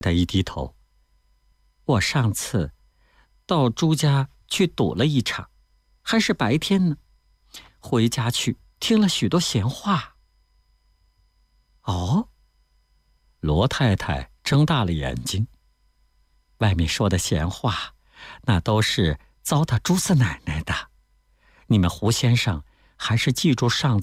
他一低头，我上次到朱家去赌了一场，还是白天呢，回家去听了许多闲话。哦，罗太太睁大了眼睛。外面说的闲话，那都是糟蹋朱四奶奶的。你们胡先生还是记住上